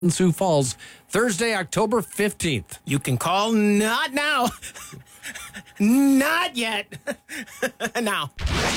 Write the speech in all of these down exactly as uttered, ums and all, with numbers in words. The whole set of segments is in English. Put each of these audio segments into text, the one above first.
in Sioux Falls, Thursday, October fifteenth. You can call not now. Not yet. Now.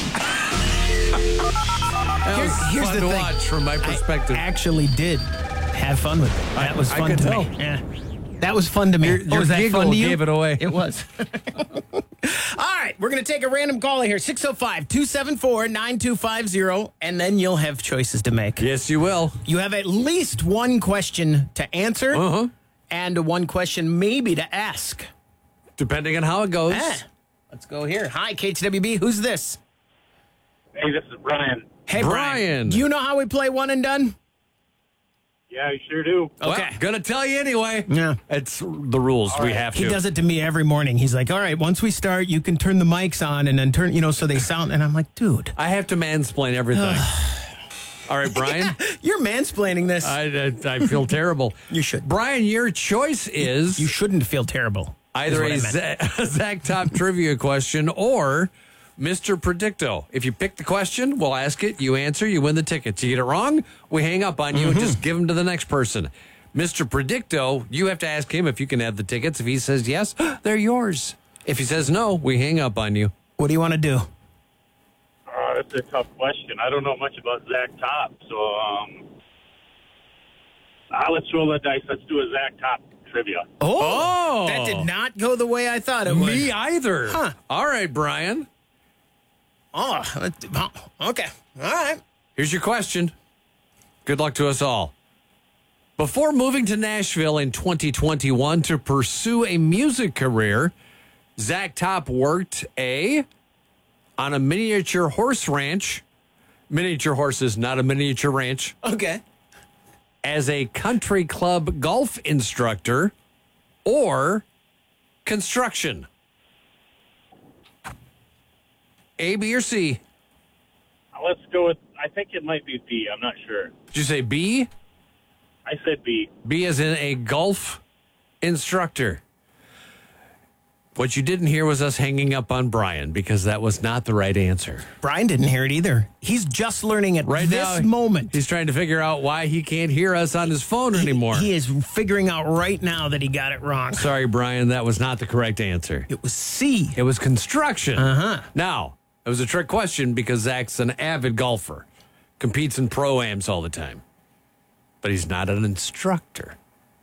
That Here- was here's fun the to thing. watch from my perspective. I actually did have fun with it. That was I fun could to tell. me. Yeah. That was fun to me. Your- Oh, your was that giggle fun to you? gave it away. It was. All right, we're going to take a random caller here, six oh five, two seven four, nine two five zero, and then you'll have choices to make. Yes, you will. You have at least one question to answer Uh-huh. and one question maybe to ask. Depending on how it goes. Ah, let's go here. Hi, K T W B. Who's this? Hey, this is Brian. Hey, Brian. Do you know how we play one and done? Yeah, I sure do. Well, Okay. gonna tell you anyway. Yeah. It's the rules. We have to. He does it to me every morning. He's like, all right, once we start, you can turn the mics on and then turn, you know, so they sound. And I'm like, dude. I have to mansplain everything. All right, Brian. You're mansplaining this. I, I, I feel terrible. You should. Brian, your choice is You shouldn't feel terrible. either is a what I meant. Zach, Zach Top trivia question or Mister Predicto. If you pick the question, we'll ask it. You answer, you win the tickets. You get it wrong, we hang up on you and just give them to the next person. Mister Predicto, you have to ask him if you can have the tickets. If he says yes, they're yours. If he says no, we hang up on you. What do you want to do? Uh, that's a tough question. I don't know much about Zach Top, so um, uh, let's roll the dice. Let's do a Zach Top trivia. Oh. That did not go the way I thought it would. Me either. Huh. All right, Brian. Oh, that- oh, okay. All right. Here's your question. Good luck to us all. Before moving to Nashville in twenty twenty-one to pursue a music career, Zach Top worked A, on a miniature horse ranch, miniature horses, not a miniature ranch, Okay. as a country club golf instructor, or construction. A, B, or C? Uh, let's go with, I think it might be B. I'm not sure. Did you say B? I said B. B as in a golf instructor. What you didn't hear was us hanging up on Brian because that was not the right answer. Brian didn't hear it either. He's just learning at Right this now, moment. he's trying to figure out why he can't hear us on his phone anymore. He is figuring out right now that he got it wrong. Sorry, Brian, that was not the correct answer. It was C. It was construction. Uh-huh. Now, it was a trick question because Zach's an avid golfer, competes in pro-ams all the time, but he's not an instructor.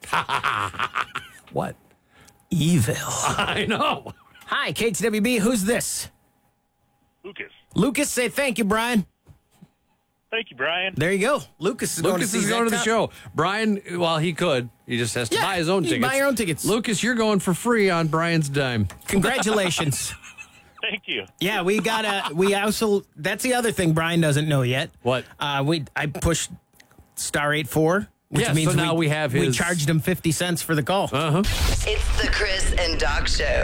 What? Evil. I know. Hi, K T W B. Who's this? Lucas. Lucas, say thank you, Brian. Thank you, Brian. There you go. Lucas is going to Lucas see is going to the Zach show. Brian, well, he could. He just has to Yeah, buy his own you can tickets. buy your own tickets. Lucas, you're going for free on Brian's dime. Top. Congratulations. Thank you. Yeah, we got a. We also. That's the other thing Brian doesn't know yet. What? Uh, we I pushed star eight four, which Yeah, means so now we have we his- charged him fifty cents for the call. Uh-huh. It's the Chris and Doc Show.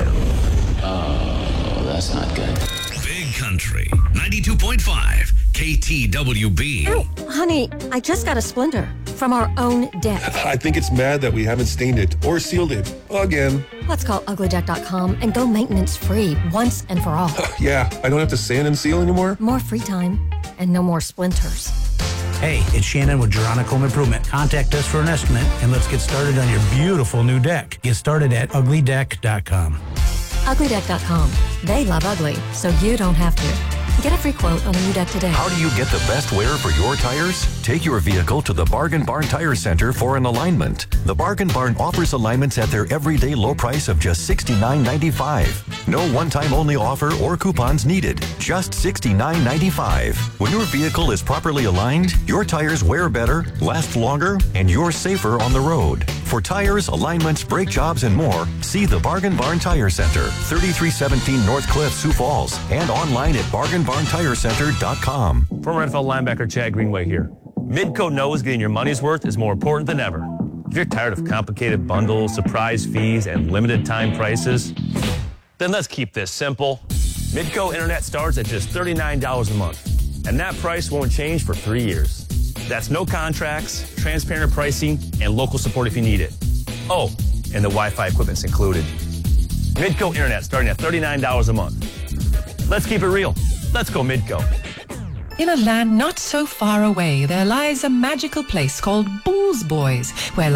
Oh, that's not good. Big Country, ninety-two point five, K T W B. Honey, I just got a splinter from our own deck. I think it's mad that we haven't stained it or sealed it again. Let's call ugly deck dot com and go maintenance free once and for all. Yeah, I don't have to sand and seal anymore. More free time and no more splinters. Hey, it's Shannon with Geronica Home Improvement. Contact us for an estimate and let's get started on your beautiful new deck. Get started at ugly deck dot com. ugly deck dot com. They love ugly, so you don't have to. Get a free quote on a new deck today. How do you get the best wear for your tires? Take your vehicle to the Bargain Barn Tire Center for an alignment. The Bargain Barn offers alignments at their everyday low price of just sixty-nine ninety-five. No one-time only offer or coupons needed. Just sixty-nine ninety-five. When your vehicle is properly aligned, your tires wear better, last longer, and you're safer on the road. For tires, alignments, brake jobs, and more, see the Bargain Barn Tire Center, thirty-three seventeen North Cliff, Sioux Falls, and online at bargain barn tire center dot com. Former N F L linebacker Chad Greenway here. Midco knows getting your money's worth is more important than ever. If you're tired of complicated bundles, surprise fees, and limited time prices, then let's keep this simple. Midco Internet starts at just thirty-nine dollars a month, and that price won't change for three years. That's no contracts, transparent pricing, and local support if you need it. Oh, and the Wi-Fi equipment's included. Midco Internet starting at thirty-nine dollars a month. Let's keep it real. Let's go Midco. In a land not so far away, there lies a magical place called Bull's Boys, where